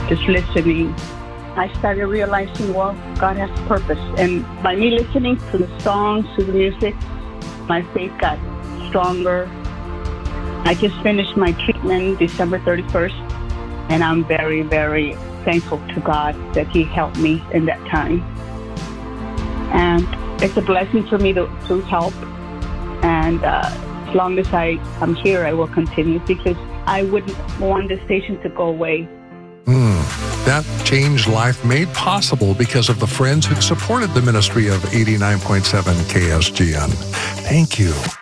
just listening, I started realizing, well, God has purpose. And by me listening to the songs, to the music, my faith got stronger. I just finished my treatment December 31st, and I'm very, very thankful to God that He helped me in that time. And it's a blessing for me to help. And as long as I'm here, I will continue, because I wouldn't want the station to go away. That changed life made possible because of the friends who supported the ministry of 89.7 KSGN. Thank you.